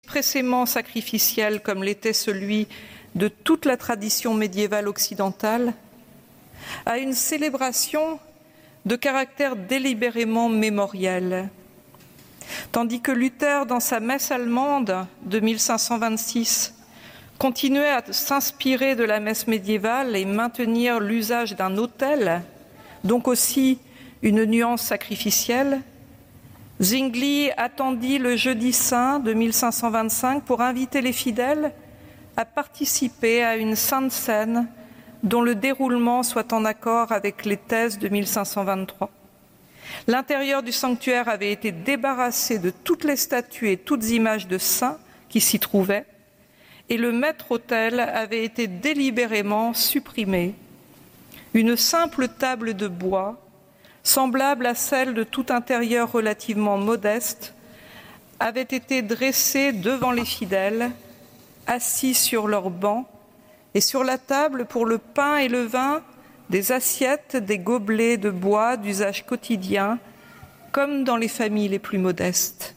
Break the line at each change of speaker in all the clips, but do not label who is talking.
expressément sacrificiel comme l'était celui de toute la tradition médiévale occidentale, à une célébration de caractère délibérément mémoriel. Tandis que Luther, dans sa messe allemande de 1526, continuait à s'inspirer de la messe médiévale et maintenir l'usage d'un autel, donc aussi une nuance sacrificielle, Zwingli attendit le jeudi saint de 1525 pour inviter les fidèles à participer à une sainte scène dont le déroulement soit en accord avec les thèses de 1523. L'intérieur du sanctuaire avait été débarrassé de toutes les statues et toutes images de saints qui s'y trouvaient, et le maître-autel avait été délibérément supprimé. Une simple table de bois, semblable à celle de tout intérieur relativement modeste, avait été dressée devant les fidèles, assis sur leurs bancs, et sur la table, pour le pain et le vin, des assiettes, des gobelets de bois d'usage quotidien, comme dans les familles les plus modestes.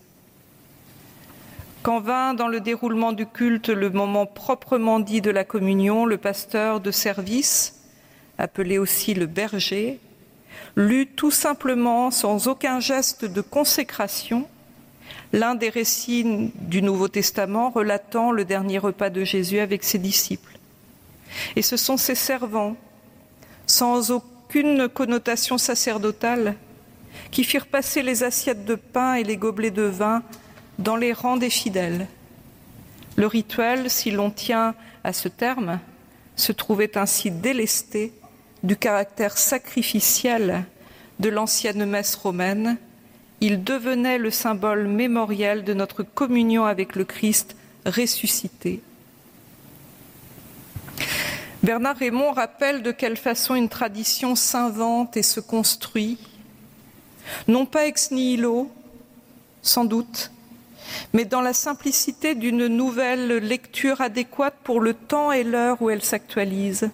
Quand vint dans le déroulement du culte le moment proprement dit de la communion, le pasteur de service, appelé aussi le berger, lut tout simplement, sans aucun geste de consécration, l'un des récits du Nouveau Testament relatant le dernier repas de Jésus avec ses disciples. Et ce sont ces servants, sans aucune connotation sacerdotale, qui firent passer les assiettes de pain et les gobelets de vin dans les rangs des fidèles. Le rituel, si l'on tient à ce terme, se trouvait ainsi délesté du caractère sacrificiel de l'ancienne messe romaine. Il devenait le symbole mémoriel de notre communion avec le Christ ressuscité. Bernard Raymond rappelle de quelle façon une tradition s'invente et se construit, non pas ex nihilo, sans doute, mais dans la simplicité d'une nouvelle lecture adéquate pour le temps et l'heure où elle s'actualise.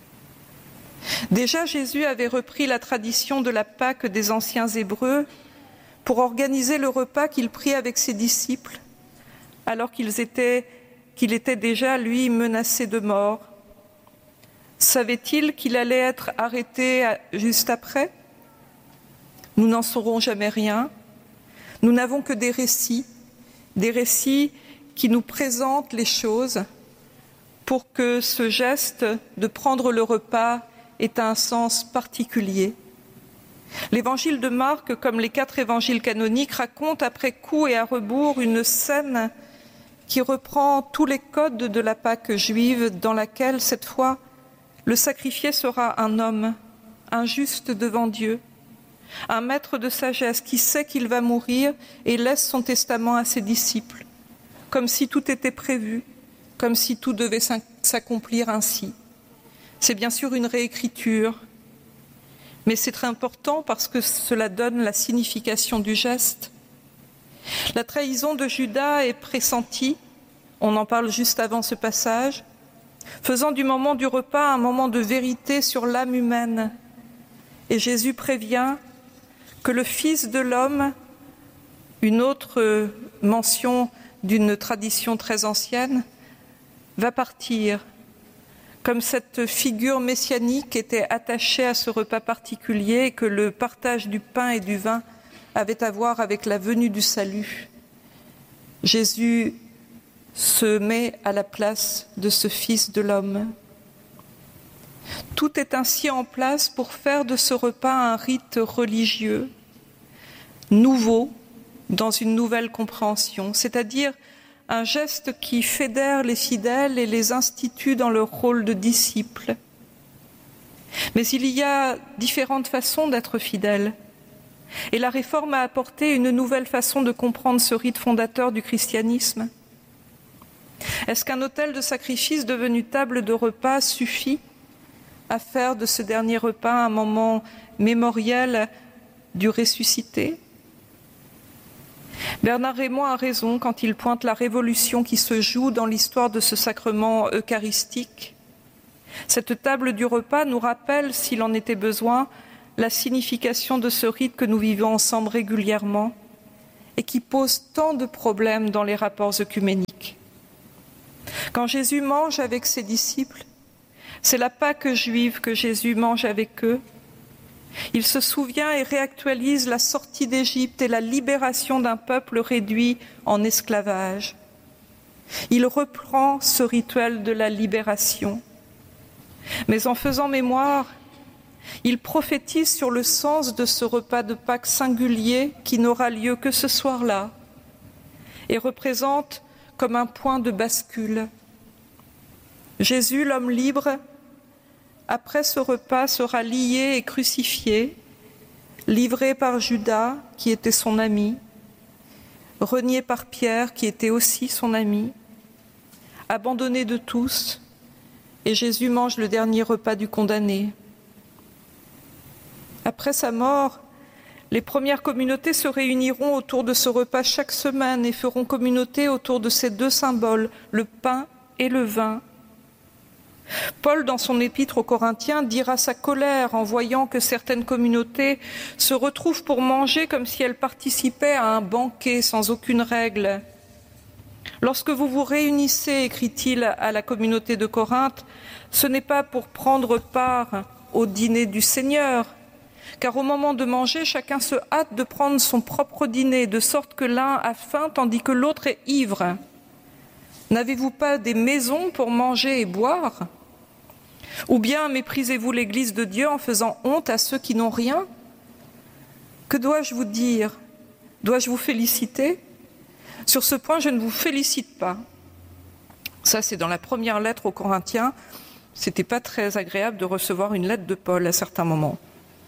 Déjà, Jésus avait repris la tradition de la Pâque des anciens Hébreux pour organiser le repas qu'il prit avec ses disciples, alors qu'il était déjà, lui, menacé de mort. Savait-il qu'il allait être arrêté juste après? Nous n'en saurons jamais rien. Nous n'avons que des récits qui nous présentent les choses pour que ce geste de prendre le repas ait un sens particulier. L'évangile de Marc, comme les 4 évangiles canoniques, raconte après coup et à rebours une scène qui reprend tous les codes de la Pâque juive, dans laquelle, cette fois, le sacrifié sera un homme, un juste devant Dieu, un maître de sagesse qui sait qu'il va mourir et laisse son testament à ses disciples, comme si tout était prévu, comme si tout devait s'accomplir ainsi. C'est bien sûr une réécriture, mais c'est très important parce que cela donne la signification du geste. La trahison de Judas est pressentie, on en parle juste avant ce passage, faisant du moment du repas un moment de vérité sur l'âme humaine. Et Jésus prévient que le Fils de l'homme, une autre mention d'une tradition très ancienne, va partir, comme cette figure messianique était attachée à ce repas particulier et que le partage du pain et du vin avait à voir avec la venue du salut. Jésus se met à la place de ce Fils de l'homme. Tout est ainsi en place pour faire de ce repas un rite religieux, nouveau, dans une nouvelle compréhension, c'est-à-dire un geste qui fédère les fidèles et les institue dans leur rôle de disciples. Mais il y a différentes façons d'être fidèle, et la Réforme a apporté une nouvelle façon de comprendre ce rite fondateur du christianisme. Est-ce qu'un autel de sacrifice devenu table de repas suffit à faire de ce dernier repas un moment mémoriel du ressuscité? Bernard Raymond a raison quand il pointe la révolution qui se joue dans l'histoire de ce sacrement eucharistique. Cette table du repas nous rappelle, s'il en était besoin, la signification de ce rite que nous vivons ensemble régulièrement et qui pose tant de problèmes dans les rapports œcuméniques. Quand Jésus mange avec ses disciples, c'est la Pâque juive que Jésus mange avec eux. Il se souvient et réactualise la sortie d'Égypte et la libération d'un peuple réduit en esclavage. Il reprend ce rituel de la libération. Mais en faisant mémoire, il prophétise sur le sens de ce repas de Pâques singulier qui n'aura lieu que ce soir-là et représente comme un point de bascule. Jésus, l'homme libre, après ce repas, sera lié et crucifié, livré par Judas, qui était son ami, renié par Pierre, qui était aussi son ami, abandonné de tous, et Jésus mange le dernier repas du condamné. Après sa mort, les premières communautés se réuniront autour de ce repas chaque semaine et feront communauté autour de ces deux symboles, le pain et le vin. Paul, dans son épître aux Corinthiens, dira sa colère en voyant que certaines communautés se retrouvent pour manger comme si elles participaient à un banquet sans aucune règle. Lorsque vous vous réunissez, écrit-il à la communauté de Corinthe, ce n'est pas pour prendre part au dîner du Seigneur, car au moment de manger, chacun se hâte de prendre son propre dîner, de sorte que l'un a faim tandis que l'autre est ivre. N'avez-vous pas des maisons pour manger et boire ? Ou bien méprisez-vous l'Église de Dieu en faisant honte à ceux qui n'ont rien ? Que dois-je vous dire ? Dois-je vous féliciter ? Sur ce point, je ne vous félicite pas. Ça, c'est dans la première lettre aux Corinthiens. C'était pas très agréable de recevoir une lettre de Paul à certains moments.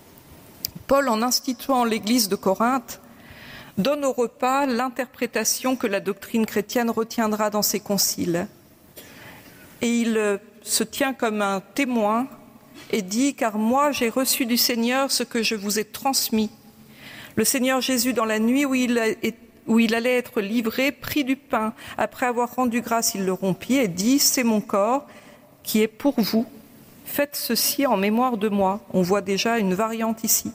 Paul, en instituant l'Église de Corinthe, donne au repas l'interprétation que la doctrine chrétienne retiendra dans ses conciles. Et il se tient comme un témoin et dit « Car moi j'ai reçu du Seigneur ce que je vous ai transmis. Le Seigneur Jésus, dans la nuit où il allait être livré, prit du pain. Après avoir rendu grâce, il le rompit et dit « C'est mon corps qui est pour vous. Faites ceci en mémoire de moi. » On voit déjà une variante ici.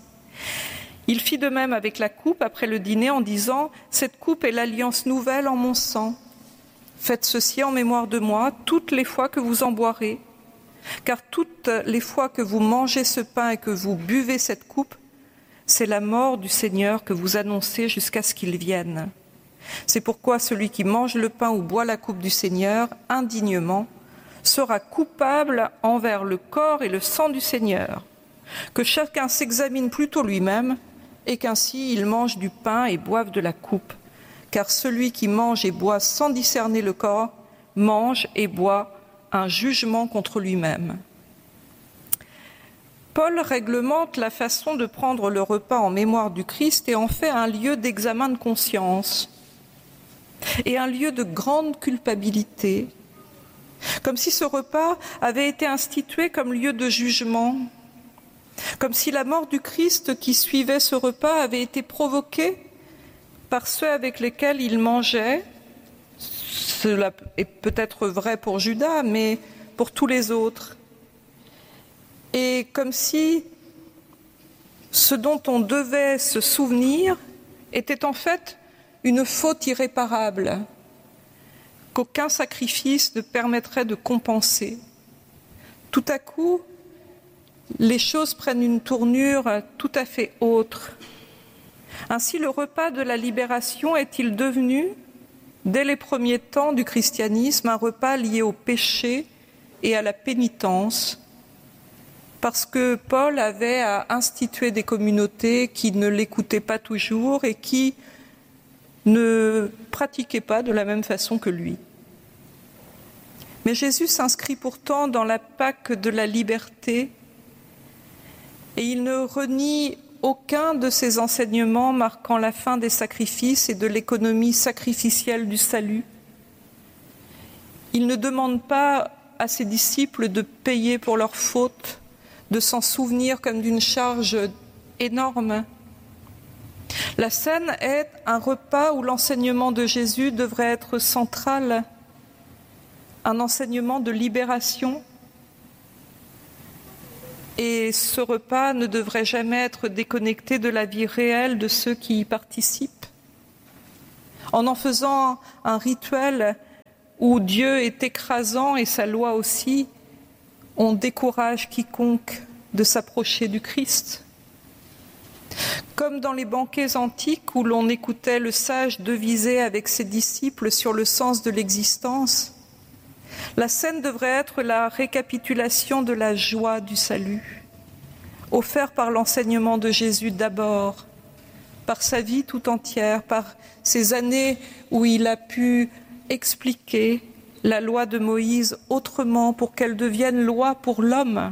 Il fit de même avec la coupe après le dîner en disant « Cette coupe est l'alliance nouvelle en mon sang. Faites ceci en mémoire de moi toutes les fois que vous en boirez. Car toutes les fois que vous mangez ce pain et que vous buvez cette coupe, c'est la mort du Seigneur que vous annoncez jusqu'à ce qu'il vienne. C'est pourquoi celui qui mange le pain ou boit la coupe du Seigneur indignement sera coupable envers le corps et le sang du Seigneur. Que chacun s'examine plutôt lui-même et qu'ainsi il mange du pain et boive de la coupe. Car celui qui mange et boit sans discerner le corps mange et boit un jugement contre lui-même. Paul réglemente la façon de prendre le repas en mémoire du Christ et en fait un lieu d'examen de conscience et un lieu de grande culpabilité, comme si ce repas avait été institué comme lieu de jugement, comme si la mort du Christ qui suivait ce repas avait été provoquée par ceux avec lesquels il mangeait. Cela est peut-être vrai pour Judas, mais pour tous les autres. Et comme si ce dont on devait se souvenir était en fait une faute irréparable, qu'aucun sacrifice ne permettrait de compenser. Tout à coup, les choses prennent une tournure tout à fait autre. Ainsi, le repas de la libération est-il devenu, dès les premiers temps du christianisme, un repas lié au péché et à la pénitence, parce que Paul avait à instituer des communautés qui ne l'écoutaient pas toujours et qui ne pratiquaient pas de la même façon que lui. Mais Jésus s'inscrit pourtant dans la Pâque de la liberté et il ne renie aucun de ses enseignements marquant la fin des sacrifices et de l'économie sacrificielle du salut. Il ne demande pas à ses disciples de payer pour leurs fautes, de s'en souvenir comme d'une charge énorme. La scène est un repas où l'enseignement de Jésus devrait être central, un enseignement de libération. Et ce repas ne devrait jamais être déconnecté de la vie réelle de ceux qui y participent. en faisant un rituel où Dieu est écrasant et sa loi aussi, on décourage quiconque de s'approcher du Christ. Comme dans les banquets antiques où l'on écoutait le sage deviser avec ses disciples sur le sens de l'existence, la scène devrait être la récapitulation de la joie du salut, offert par l'enseignement de Jésus d'abord, par sa vie tout entière, par ces années où il a pu expliquer la loi de Moïse autrement pour qu'elle devienne loi pour l'homme.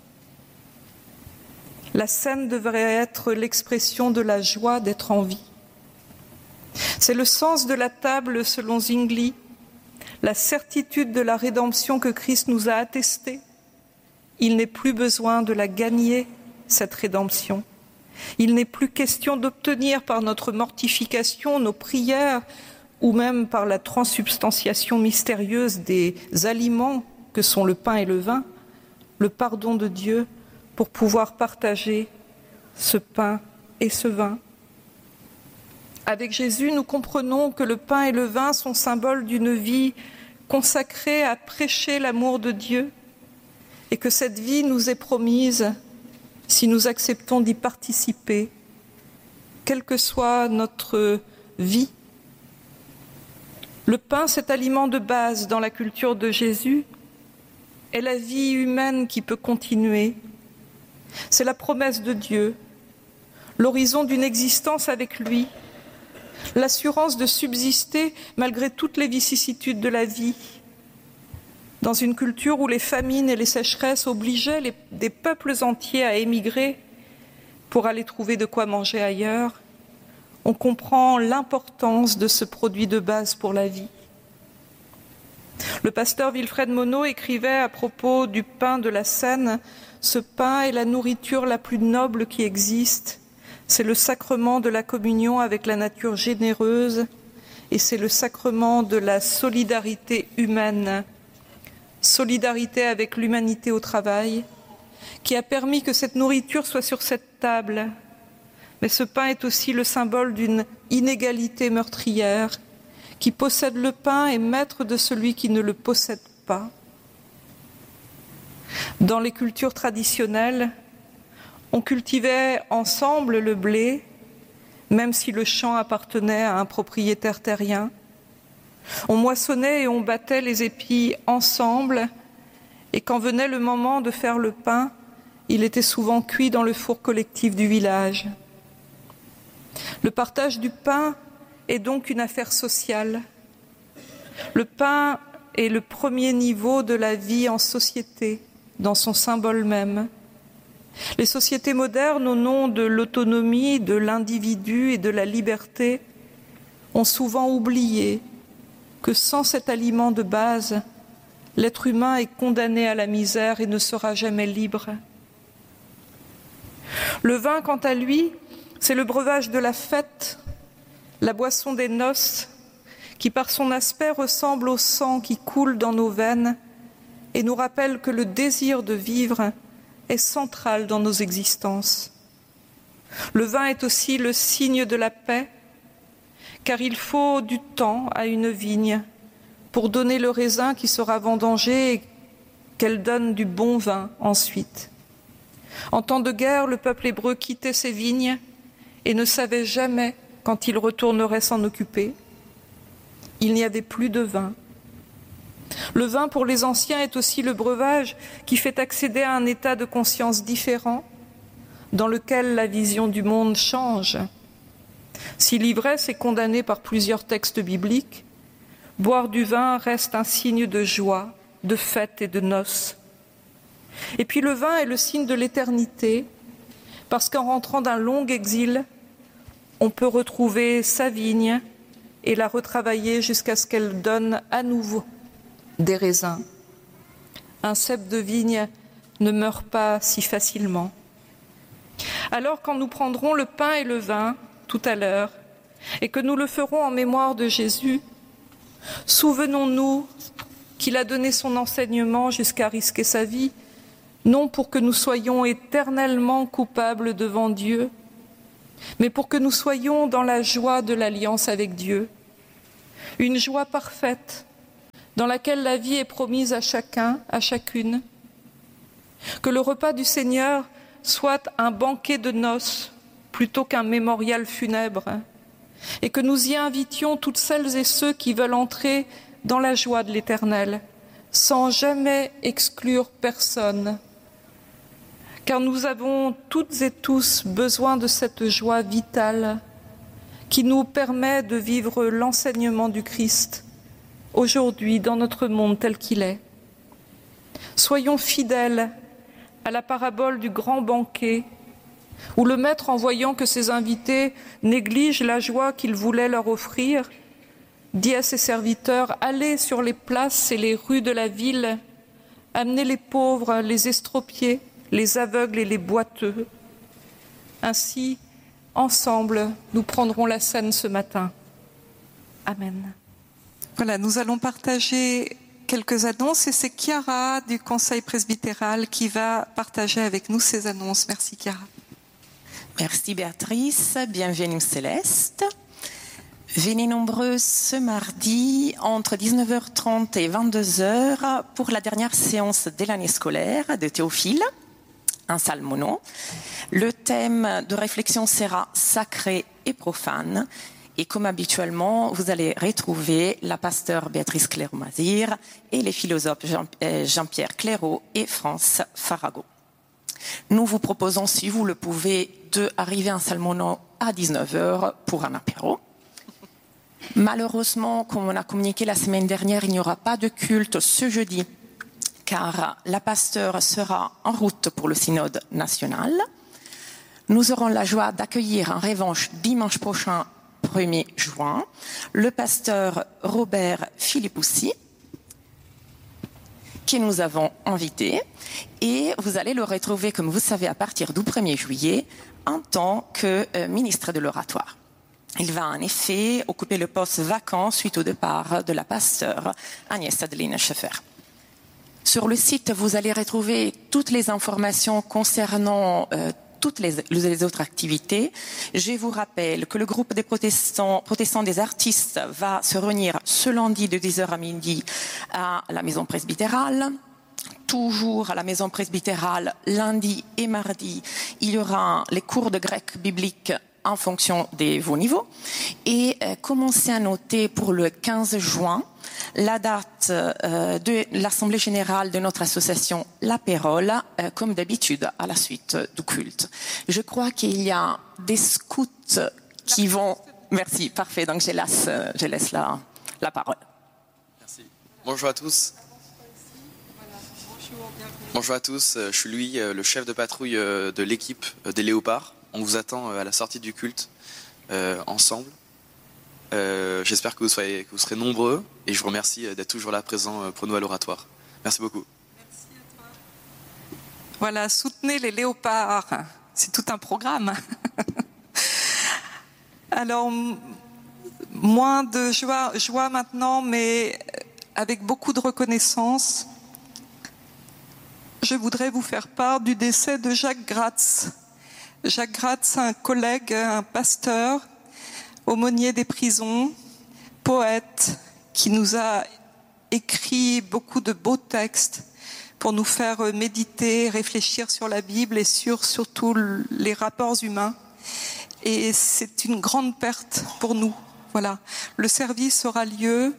La scène devrait être l'expression de la joie d'être en vie. C'est le sens de la table selon Zwingli, la certitude de la rédemption que Christ nous a attestée. Il n'est plus besoin de la gagner, cette rédemption. Il n'est plus question d'obtenir par notre mortification, nos prières, ou même par la transsubstantiation mystérieuse des aliments que sont le pain et le vin, le pardon de Dieu pour pouvoir partager ce pain et ce vin. Avec Jésus, nous comprenons que le pain et le vin sont symboles d'une vie consacrée à prêcher l'amour de Dieu et que cette vie nous est promise si nous acceptons d'y participer, quelle que soit notre vie. Le pain, cet aliment de base dans la culture de Jésus, est la vie humaine qui peut continuer. C'est la promesse de Dieu, l'horizon d'une existence avec lui, l'assurance de subsister malgré toutes les vicissitudes de la vie. Dans une culture où les famines et les sécheresses obligeaient des peuples entiers à émigrer pour aller trouver de quoi manger ailleurs, on comprend l'importance de ce produit de base pour la vie. Le pasteur Wilfred Monod écrivait à propos du pain de la Seine: « Ce pain est la nourriture la plus noble qui existe. C'est le sacrement de la communion avec la nature généreuse et c'est le sacrement de la solidarité humaine, solidarité avec l'humanité au travail, qui a permis que cette nourriture soit sur cette table. Mais ce pain est aussi le symbole d'une inégalité meurtrière. Qui possède le pain est maître de celui qui ne le possède pas. » Dans les cultures traditionnelles, on cultivait ensemble le blé, même si le champ appartenait à un propriétaire terrien. On moissonnait et on battait les épis ensemble, et quand venait le moment de faire le pain, il était souvent cuit dans le four collectif du village. Le partage du pain est donc une affaire sociale. Le pain est le premier niveau de la vie en société, dans son symbole même. Les sociétés modernes, au nom de l'autonomie, de l'individu et de la liberté, ont souvent oublié que sans cet aliment de base, l'être humain est condamné à la misère et ne sera jamais libre. Le vin, quant à lui, c'est le breuvage de la fête, la boisson des noces, qui par son aspect ressemble au sang qui coule dans nos veines et nous rappelle que le désir de vivre est central dans nos existences. Le vin est aussi le signe de la paix, car il faut du temps à une vigne pour donner le raisin qui sera vendangé et qu'elle donne du bon vin ensuite. En temps de guerre, le peuple hébreu quittait ses vignes et ne savait jamais quand il retournerait s'en occuper. Il n'y avait plus de vin. Le vin pour les anciens est aussi le breuvage qui fait accéder à un état de conscience différent dans lequel la vision du monde change. Si l'ivresse est condamnée par plusieurs textes bibliques, boire du vin reste un signe de joie, de fête et de noces. Et puis le vin est le signe de l'éternité, parce qu'en rentrant d'un long exil, on peut retrouver sa vigne et la retravailler jusqu'à ce qu'elle donne à nouveau des raisins. Un cep de vigne ne meurt pas si facilement. Alors quand nous prendrons le pain et le vin tout à l'heure et que nous le ferons en mémoire de Jésus, souvenons-nous qu'il a donné son enseignement jusqu'à risquer sa vie, non pour que nous soyons éternellement coupables devant Dieu, mais pour que nous soyons dans la joie de l'alliance avec Dieu. une joie parfaite dans laquelle la vie est promise à chacun, à chacune. Que le repas du Seigneur soit un banquet de noces plutôt qu'un mémorial funèbre, et que nous y invitions toutes celles et ceux qui veulent entrer dans la joie de l'Éternel, sans jamais exclure personne. Car nous avons toutes et tous besoin de cette joie vitale qui nous permet de vivre l'enseignement du Christ aujourd'hui dans notre monde tel qu'il est. Soyons fidèles à la parabole du grand banquet, où le maître, en voyant que ses invités négligent la joie qu'il voulait leur offrir, dit à ses serviteurs: allez sur les places et les rues de la ville, amenez les pauvres, les estropiés, les aveugles et les boiteux. Ainsi, ensemble, nous prendrons la scène ce matin. Amen. Voilà, nous allons partager quelques annonces et c'est Chiara du Conseil presbytéral qui va partager avec nous ces annonces. Merci Chiara.
Merci Béatrice, bienvenue Céleste. Venez nombreux ce mardi entre 19h30 et 22h pour la dernière séance de l'année scolaire de Théophile, en salle mono. Le thème de réflexion sera sacré et profane. Et comme habituellement, vous allez retrouver la pasteure Béatrice Clairaut-Mazir et les philosophes Jean-Pierre Clairaut et France Farago. Nous vous proposons, si vous le pouvez, d'arriver en salle mono à 19h pour un apéro. Malheureusement, comme on a communiqué la semaine dernière, il n'y aura pas de culte ce jeudi, car la pasteure sera en route pour le synode national. Nous aurons la joie d'accueillir en revanche dimanche prochain, 1er juin, le pasteur Robert Philippoussi, que nous avons invité, et vous allez le retrouver, comme vous savez, à partir du 1er juillet, en tant que ministre de l'oratoire. Il va en effet occuper le poste vacant suite au départ de la pasteure Agnès Adeline Scheffer. Sur le site, vous allez retrouver toutes les informations concernant toutes les autres activités. Je vous rappelle que le groupe des protestants des artistes va se réunir ce lundi de 10h à midi à la maison presbytérale. Toujours à la maison presbytérale, lundi et mardi, il y aura les cours de grec biblique en fonction de vos niveaux. Et commencez à noter pour le 15 juin la date de l'Assemblée générale de notre association La Pérole, comme d'habitude à la suite du culte. Je crois qu'il y a des scouts qui vont... Merci, parfait, donc je laisse la parole.
Merci. Bonjour à tous. Bonjour à tous, je suis Louis, le chef de patrouille de l'équipe des Léopards. On vous attend à la sortie du culte ensemble. J'espère que vous serez nombreux et je vous remercie d'être toujours là présent pour nous à l'oratoire. Merci beaucoup.
Merci à toi. Voilà, soutenez les Léopards, c'est tout un programme. Alors, moins de joie maintenant, mais avec beaucoup de reconnaissance. Je voudrais vous faire part du décès de Jacques Gratz. Jacques Gratz, un collègue, un pasteur, aumônier des prisons, poète, qui nous a écrit beaucoup de beaux textes pour nous faire méditer, réfléchir sur la Bible et surtout les rapports humains. Et c'est une grande perte pour nous. Voilà. Le service aura lieu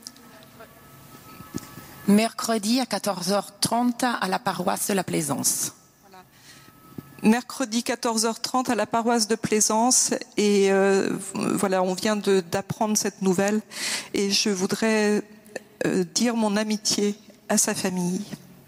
mercredi à 14h30 à la paroisse de la Plaisance.
Voilà. Mercredi 14h30 à la paroisse de Plaisance et voilà, on vient d'apprendre cette nouvelle et je voudrais dire mon amitié à sa famille.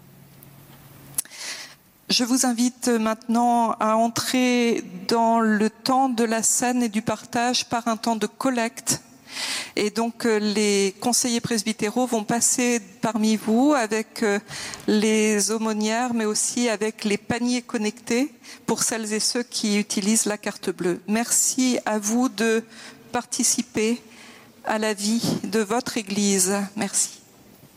Je vous invite maintenant à entrer dans le temps de la scène et du partage par un temps de collecte. Et donc les conseillers presbytéraux vont passer parmi vous avec les aumônières, mais aussi avec les paniers connectés pour celles et ceux qui utilisent la carte bleue. Merci à vous de participer à la vie de votre Église. Merci.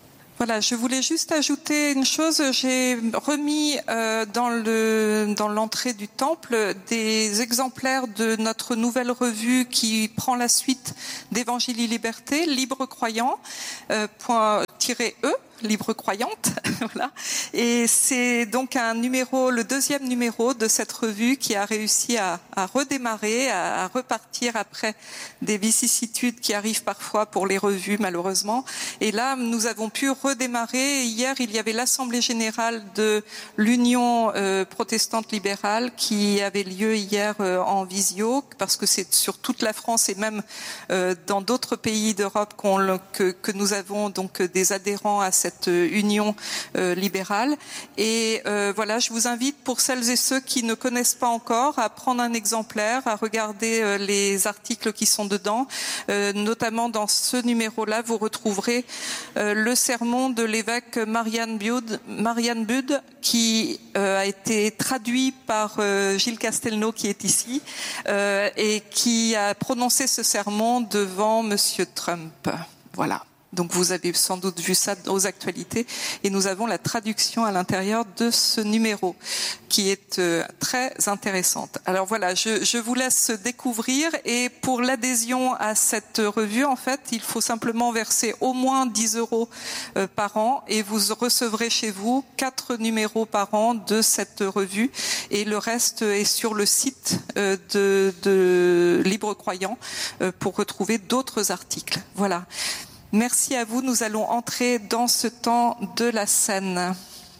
Voilà, je voulais juste ajouter une chose. J'ai remis dans l'entrée du temple des exemplaires de notre nouvelle revue qui prend la suite d'Évangile et Liberté, Libre Croyant, -E. Libre croyante, voilà. Et c'est donc le deuxième numéro de cette revue qui a réussi à redémarrer, à repartir après des vicissitudes qui arrivent parfois pour les revues, malheureusement. Et là, nous avons pu redémarrer. Hier, il y avait l'Assemblée générale de l'Union protestante libérale qui avait lieu hier en visio, parce que c'est sur toute la France et même dans d'autres pays d'Europe que nous avons donc des adhérents à cette union libérale. Et voilà, je vous invite, pour celles et ceux qui ne connaissent pas encore, à prendre un exemplaire, à regarder les articles qui sont dedans. Notamment dans ce numéro-là, vous retrouverez le sermon de l'évêque Marianne Bud, qui a été traduit par Gilles Castelnau, qui est ici, et qui a prononcé ce sermon devant Monsieur Trump. Voilà. Donc vous avez sans doute vu ça aux actualités, et nous avons la traduction à l'intérieur de ce numéro qui est très intéressante. Alors voilà, je vous laisse découvrir, et pour l'adhésion à cette revue, en fait, il faut simplement verser au moins 10 € par an, et vous recevrez chez vous 4 numéros par an de cette revue, et le reste est sur le site de Libre Croyant pour retrouver d'autres articles. Voilà. Merci à vous. Nous allons entrer dans ce temps de la scène.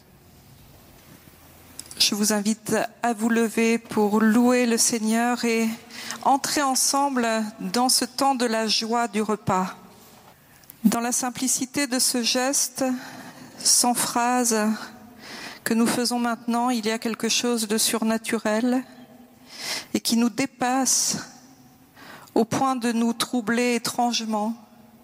Je vous invite à vous lever pour louer le Seigneur et entrer ensemble dans ce temps de la joie du repas. Dans la simplicité de ce geste, sans phrase, que nous faisons maintenant, il y a quelque chose de surnaturel et qui nous dépasse au point de nous troubler étrangement.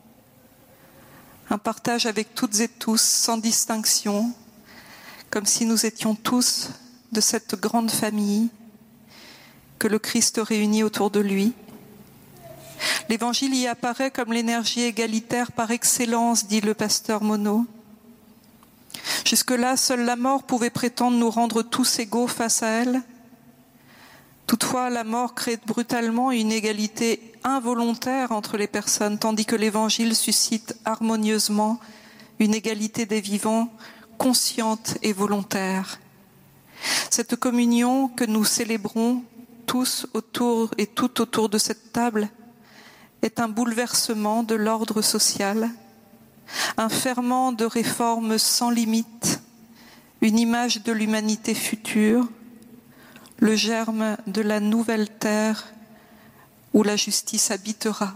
Un partage avec toutes et tous, sans distinction, comme si nous étions tous de cette grande famille que le Christ réunit autour de lui. L'Évangile y apparaît comme l'énergie égalitaire par excellence, dit le pasteur Monod. Jusque-là, seule la mort pouvait prétendre nous rendre tous égaux face à elle. Toutefois, la mort crée brutalement une égalité involontaire entre les personnes, tandis que l'Évangile suscite harmonieusement une égalité des vivants, consciente et volontaire. Cette communion que nous célébrons tous autour et tout autour de cette table est un bouleversement de l'ordre social, un ferment de réformes sans limite, une image de l'humanité future, le germe de la nouvelle terre où la justice habitera.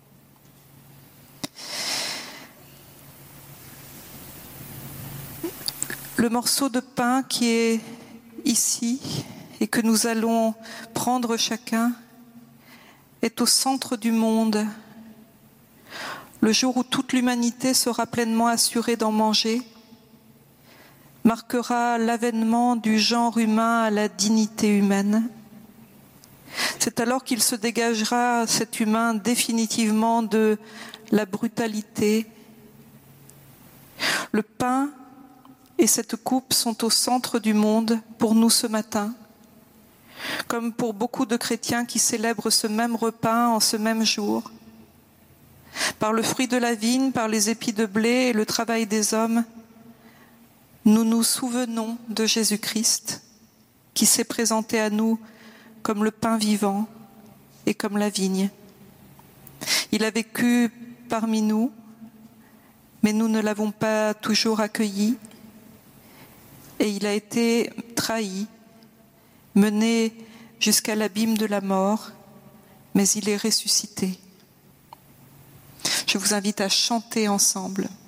Le morceau de pain qui est ici et que nous allons prendre chacun est au centre du monde. Le jour où toute l'humanité sera pleinement assurée d'en manger marquera l'avènement du genre humain à la dignité humaine. C'est alors qu'il se dégagera, cet humain, définitivement de la brutalité. Le pain et cette coupe sont au centre du monde pour nous ce matin, comme pour beaucoup de chrétiens qui célèbrent ce même repas en ce même jour. Par le fruit de la vigne, par les épis de blé et le travail des hommes, nous nous souvenons de Jésus-Christ qui s'est présenté à nous comme le pain vivant et comme la vigne. Il a vécu parmi nous, mais nous ne l'avons pas toujours accueilli, et il a été trahi, mené jusqu'à l'abîme de la mort, mais il est ressuscité. Je vous invite à chanter ensemble.